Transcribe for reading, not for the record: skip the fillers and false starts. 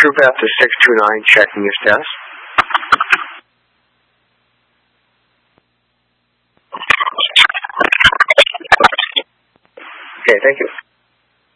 True Baptist 629 checking your status. Okay, thank you.